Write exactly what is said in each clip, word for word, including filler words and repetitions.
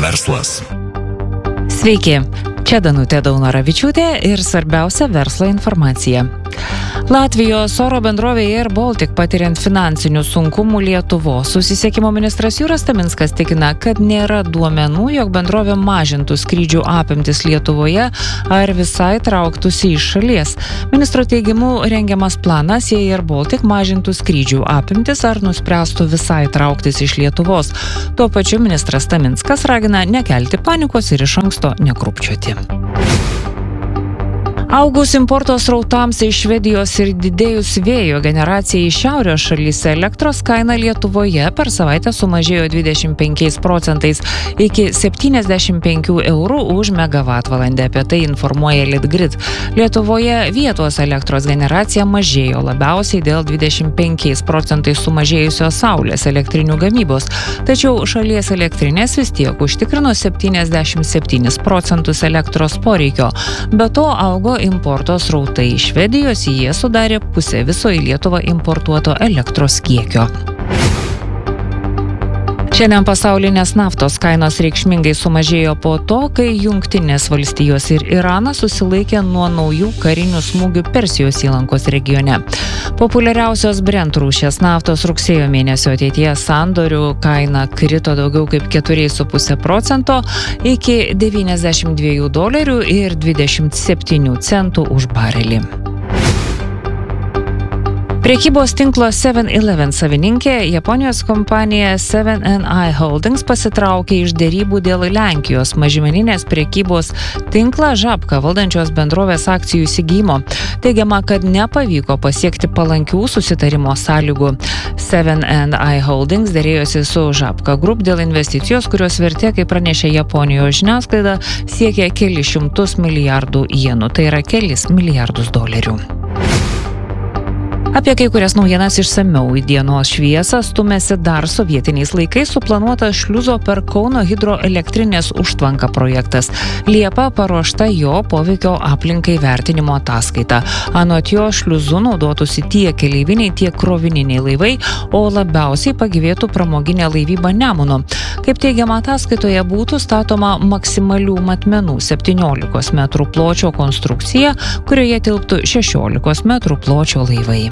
Verslas. Sveiki, čia Danutė Daunoravičiūtė ir svarbiausia verslo informacija. Latvijos oro bendrovė Air Baltic patiriant finansinių sunkumų Lietuvos. Susisiekimo ministras Juras Taminskas tikina, kad nėra duomenų, jog bendrovė mažintų skrydžių apimtis Lietuvoje ar visai trauktųsi iš šalies. Ministro teigimu rengiamas planas, jei Air Baltic mažintų skrydžių apimtis ar nuspręstų visai trauktis iš Lietuvos. Tuo pačiu ministras Taminskas ragina nekelti panikos ir iš anksto nekrupčioti. Augus importo srautams iš Švedijos ir didėjus vėjo generacijai iš šiaurės šalyse, elektros kaina Lietuvoje per savaitę sumažėjo dvidešimt penkiais procentais iki septyniasdešimt penkių eurų už megavatvalandę. Apie tai informuoja Litgrid. Lietuvoje vietos elektros generacija mažėjo labiausiai dėl dvidešimt penkiais procentais sumažėjusios saulės elektrinių gamybos. Tačiau šalies elektrinės vis tiek užtikrino septyniasdešimt septynis procentus elektros poreikio. Be to augo importo srautai iš Švedijos, jie sudarė pusę viso į Lietuvą importuoto elektros kiekio. Šiandien pasaulinės naftos kainos reikšmingai sumažėjo po to, kai Jungtinės valstijos ir Iranas susilaikė nuo naujų karinių smūgių Persijos įlankos regione. Populiariausios Brent rūšies naftos rugsėjo mėnesio ateities sandorių kaina krito daugiau kaip keturi su puse procento iki devyniasdešimt dviejų dolerių ir dvidešimt septynių centų už barelį. Prekybos tinklo seven eleven savininkė, Japonijos kompanija seven and i Holdings pasitraukė iš derybų dėl Lenkijos mažmeninės prekybos tinklą Žabka valdančios bendrovės akcijų įsigijimo. Teigiama, kad nepavyko pasiekti palankių susitarimo sąlygų. seven and i Holdings derėjosi su Žabka Group dėl investicijos, kurios vertė, kaip pranešė Japonijos žiniasklaida, siekia kelis šimtus milijardų jenų, tai yra kelis milijardus dolerių. Apie kai kurias naujienas išsamiau į dienos šviesą stumėsi dar sovietiniais laikais suplanuotas šliuzo per Kauno hidroelektrinės užtvanką projektas. Liepą paruošta jo poveikio aplinkai vertinimo ataskaita. Anot jo šliuzu naudotųsi tiek keleiviniai, tiek krovininiai laivai, o labiausiai pagyvėtų pramoginė laivyba Nemunu. Kaip teigiama ataskaitoje, būtų statoma maksimalių matmenų septyniolikos metrų pločio konstrukcija, kurioje tilptų šešiolikos metrų pločio laivai.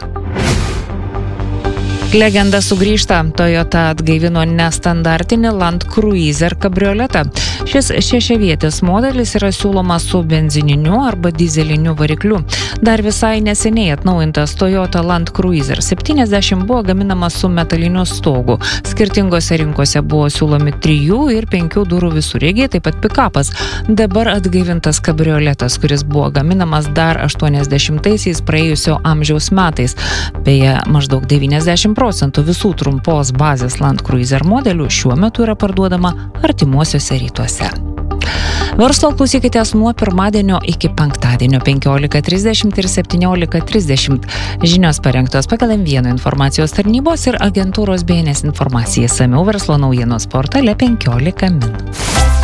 Legenda sugrįžta. Toyota atgaivino nestandartinį Land Cruiser kabrioletą. Šis šešiavietis modelis yra siūlomas su benzininiu arba dizeliniu varikliu. Dar visai neseniai atnaujintas Toyota Land Cruiser septyniasdešimt buvo gaminamas su metaliniu stogu. Skirtingose rinkose buvo siūlomi trijų ir penkių durų visureigiai, taip pat pikapas. Dabar atgaivintas kabrioletas, kuris buvo gaminamas dar aštuoniasdešimtaisiais praėjusio amžiaus metais. Beje, maždaug devyniasdešimt procentų visų trumpos bazės Land Cruiser modelių šiuo metu yra parduodama artimuosiuose rytuose. Verslo klausykitės nuo pirmadienio iki penktadienio penkiolika trisdešimt ir septyniolika trisdešimt. Žinios parengtos pagal M vienas informacijos tarnybos ir agentūros B N S informacija. Išsamiau verslo naujienos portale penkiolika min.